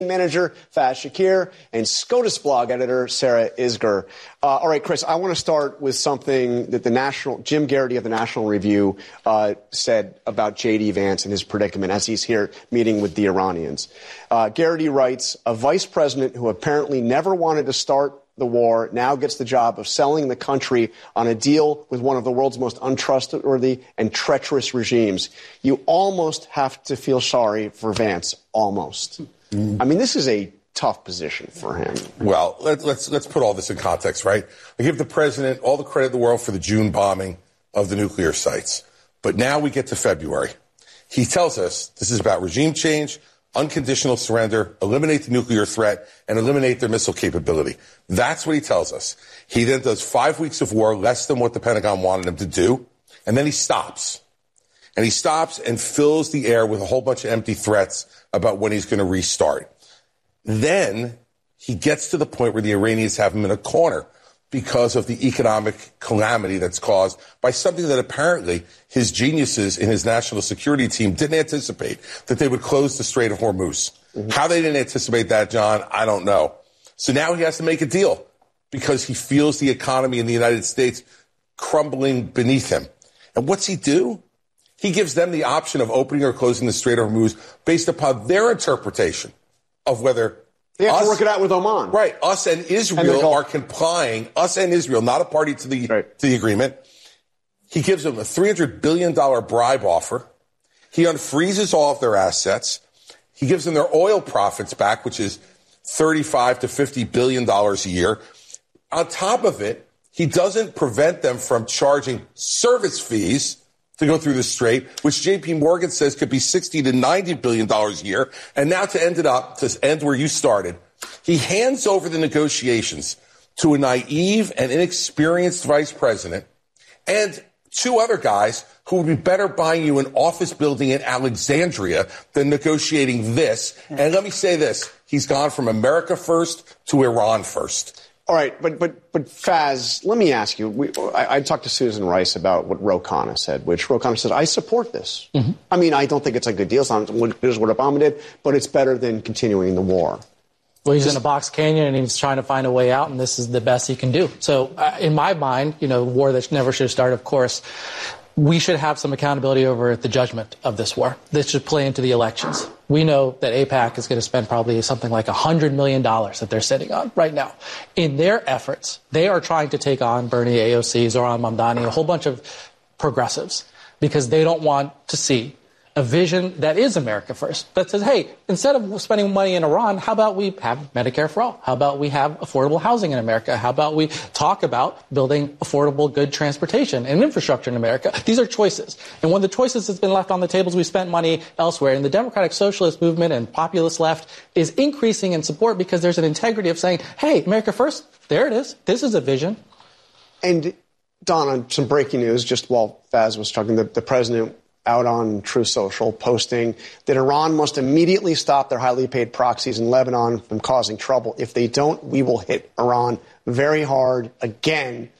manager Faz Shakir and SCOTUS blog editor Sarah Isgur. All right, Chris, I want to start with something that Jim Garrity of the National Review said about J.D. Vance and his predicament as he's here meeting with the Iranians. Garrity writes, a vice president who apparently never wanted to start the war now gets the job of selling the country on a deal with one of the world's most untrustworthy and treacherous regimes. You almost have to feel sorry for Vance, almost. I mean, this is a tough position for him. Well, let's put all this in context, right? I give the president all the credit in the world for the June bombing of the nuclear sites. But now we get to February. He tells us this is about regime change, unconditional surrender, eliminate the nuclear threat, and eliminate their missile capability. That's what he tells us. He then does 5 weeks of war, less than what the Pentagon wanted him to do, and then he stops. And he stops and fills the air with a whole bunch of empty threats about when he's going to restart. Then he gets to the point where the Iranians have him in a corner because of the economic calamity that's caused by something that apparently his geniuses in his national security team didn't anticipate, that they would close the Strait of Hormuz. Mm-hmm. How they didn't anticipate that, John, I don't know. So now he has to make a deal because he feels the economy in the United States crumbling beneath him. And what's he do? He gives them the option of opening or closing the Strait of Hormuz based upon their interpretation of whether they have to work it out with Oman. Right. Us and Israel are complying. Us and Israel, not a party to the agreement. He gives them a $300 billion bribe offer. He unfreezes all of their assets. He gives them their oil profits back, which is $35 to $50 billion a year. On top of it, he doesn't prevent them from charging service fees to go through the strait, which J.P. Morgan says could be $60 to $90 billion a year. And now to end where you started, he hands over the negotiations to a naive and inexperienced vice president and two other guys who would be better buying you an office building in Alexandria than negotiating this. And let me say this. He's gone from America first to Iran first. All right, but Faz, let me ask you. I talked to Susan Rice about what Ro Khanna said, which Ro Khanna said, I support this. Mm-hmm. I mean, I don't think it's a good deal. It's not what Obama did, but it's better than continuing the war. Well, he's in a box canyon, and he's trying to find a way out, and this is the best he can do. So, in my mind, war that never should have started, of course, we should have some accountability over the judgment of this war. This should play into the elections. We know that AIPAC is going to spend probably something like $100 million that they're sitting on right now. In their efforts, they are trying to take on Bernie, AOC, Zohran Mamdani, a whole bunch of progressives, because they don't want to see a vision that is America first, that says, hey, instead of spending money in Iran, how about we have Medicare for all? How about we have affordable housing in America? How about we talk about building affordable, good transportation and infrastructure in America? These are choices. And one of the choices that's been left on the table is we spent money elsewhere. And the Democratic Socialist movement and populist left is increasing in support because there's an integrity of saying, hey, America first, there it is. This is a vision. And, Don, on some breaking news, just while Faz was talking, the president out on Truth Social posting that Iran must immediately stop their highly paid proxies in Lebanon from causing trouble. If they don't, we will hit Iran very hard again.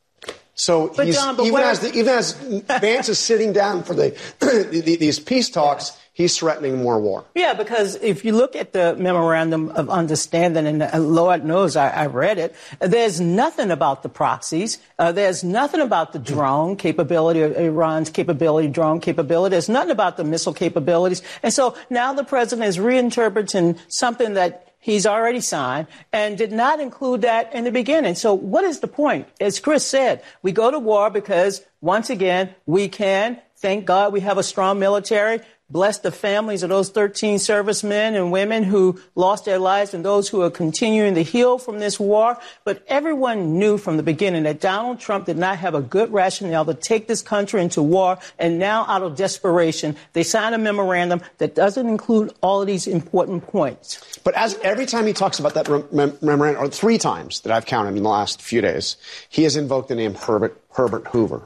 So even as Vance is sitting down for these peace talks, he's threatening more war. Yeah, because if you look at the Memorandum of Understanding, and Lord knows I read it, there's nothing about the proxies. There's nothing about the drone capability, Iran's capability, drone capability. There's nothing about the missile capabilities. And so now the president is reinterpreting something that he's already signed and did not include that in the beginning. So what is the point? As Chris said, we go to war because, once again, we can. Thank God we have a strong military. Bless the families of those 13 servicemen and women who lost their lives and those who are continuing to heal from this war. But everyone knew from the beginning that Donald Trump did not have a good rationale to take this country into war. And now, out of desperation, they signed a memorandum that doesn't include all of these important points. But every time he talks about that memorandum, or 3 times that I've counted in the last few days, he has invoked the name Herbert Hoover.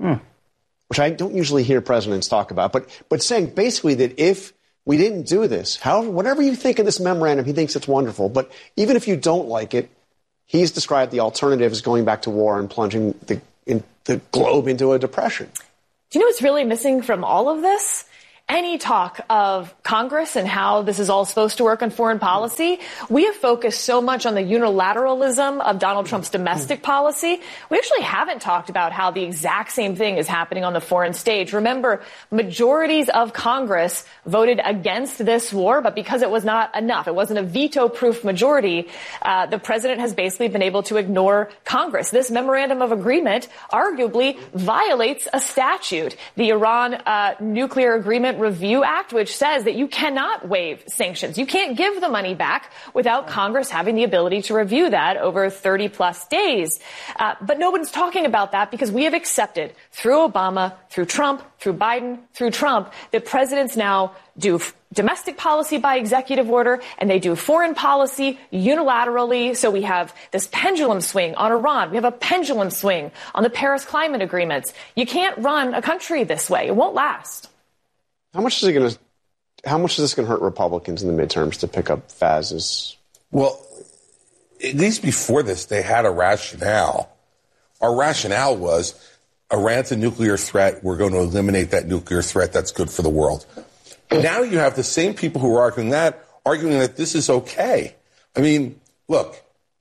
Which I don't usually hear presidents talk about, but saying basically that if we didn't do this, however, whatever you think of this memorandum, he thinks it's wonderful. But even if you don't like it, he's described the alternative as going back to war and plunging the globe into a depression. Do you know what's really missing from all of this? any talk of Congress and how this is all supposed to work on foreign policy, we have focused so much on the unilateralism of Donald Trump's domestic policy. We actually haven't talked about how the exact same thing is happening on the foreign stage. Remember, majorities of Congress voted against this war, but because it was not enough, it wasn't a veto-proof majority, the president has basically been able to ignore Congress. This memorandum of agreement arguably violates a statute, the Iran Nuclear Agreement Review Act, which says that you cannot waive sanctions. You can't give the money back without Congress having the ability to review that over 30-plus days. But no one's talking about that because we have accepted through Obama, through Trump, through Biden, through Trump, that presidents now do domestic policy by executive order and they do foreign policy unilaterally. So we have this pendulum swing on Iran. We have a pendulum swing on the Paris climate agreements. You can't run a country this way. It won't last. How much is this going to hurt Republicans in the midterms to pick up Faz's? Well, at least before this, they had a rationale. Our rationale was Iran's a nuclear threat. We're going to eliminate that nuclear threat. That's good for the world. Now you have the same people who are arguing that this is okay. I mean, look,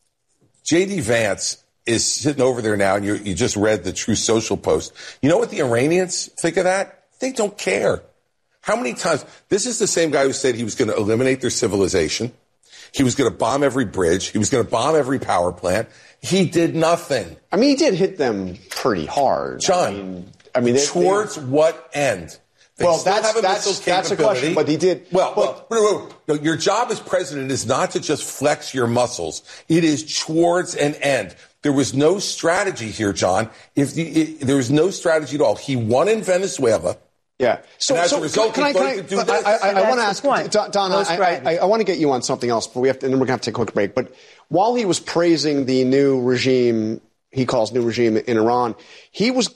J.D. Vance is sitting over there now, and you just read the Truth Social post. You know what the Iranians think of that? They don't care. How many times? This is the same guy who said he was going to eliminate their civilization. He was going to bomb every bridge. He was going to bomb every power plant. He did nothing. I mean, he did hit them pretty hard. John, towards what end? Well, that's a question, but he did. No, your job as president is not to just flex your muscles. It is towards an end. There was no strategy here, John. There was no strategy at all. He won in Venezuela. Yeah. So as a result, I want to ask, Donna, I want to get you on something else, but and then we're going to have to take a quick break. But while he was praising the new regime, he calls new regime in Iran, he was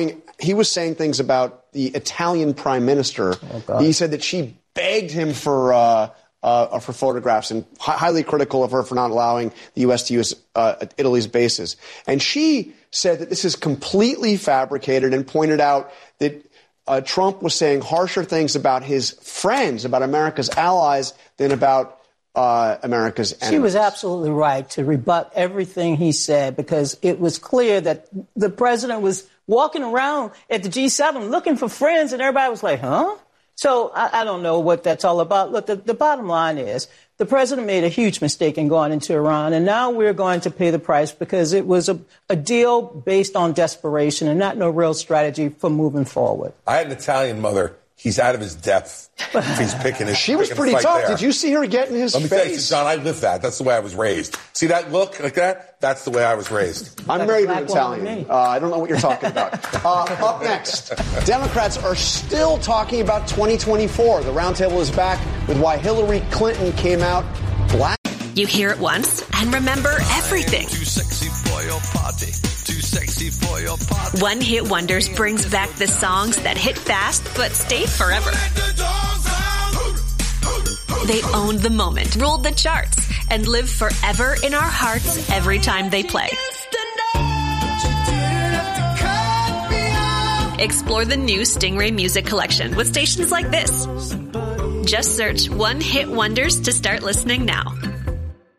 saying things about the Italian prime minister. He said that she begged him for photographs and highly critical of her for not allowing the U.S. to use Italy's bases. And she said that this is completely fabricated and pointed out that Trump was saying harsher things about his friends, about America's allies, than about America's enemies. She was absolutely right to rebut everything he said, because it was clear that the president was walking around at the G7 looking for friends, and everybody was like, huh? So I don't know what that's all about. Look, the bottom line is the president made a huge mistake in going into Iran, and now we're going to pay the price because it was a deal based on desperation and not no real strategy for moving forward. I had an Italian mother. He's out of his depth. He's picking his. She was pretty tough. There. Did you see her get in his face? Let me tell you, John, I lived that. That's the way I was raised. See that look like that? That's the way I was raised. I'm married to an Italian. I don't know what you're talking about. Up next, Democrats are still talking about 2024. The roundtable is back with why Hillary Clinton came out black. You hear it once and remember everything. Too sexy for your party. Too sexy for your party. One Hit Wonders brings back the songs that hit fast but stayed forever. They owned the moment, ruled the charts, and live forever in our hearts every time they play. Explore the new Stingray Music Collection with stations like this. Just search One Hit Wonders to start listening now.